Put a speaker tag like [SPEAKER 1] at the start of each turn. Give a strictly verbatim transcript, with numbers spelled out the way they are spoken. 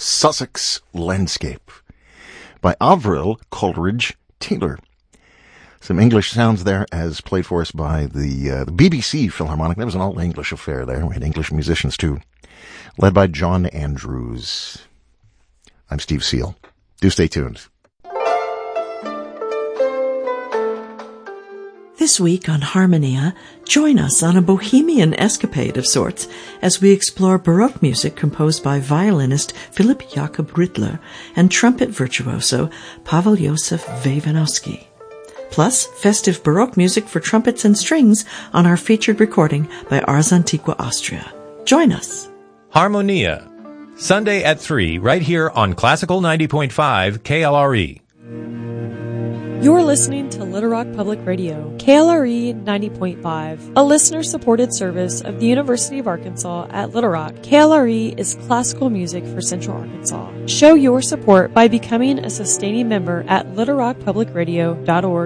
[SPEAKER 1] Sussex Landscape by Avril Coleridge Taylor. Some English sounds there as played for us by the, uh, the B B C Philharmonic. That was an all-English affair there. We had English musicians too, led by John Andrews. I'm Steve Seal. Do stay tuned.
[SPEAKER 2] This week on Harmonia, join us on a bohemian escapade of sorts as we explore Baroque music composed by violinist Philip Jakob Rittler and trumpet virtuoso Pavel Josef Wewanowski. Plus, festive Baroque music for trumpets and strings on our featured recording by Ars Antiqua Austria. Join us.
[SPEAKER 3] Harmonia, Sunday at three, right here on Classical ninety point five K L R E.
[SPEAKER 4] You're listening to Little Rock Public Radio, K L R E ninety point five, a listener-supported service of the University of Arkansas at Little Rock. K L R E is classical music for Central Arkansas. Show your support by becoming a sustaining member at little rock public radio dot org.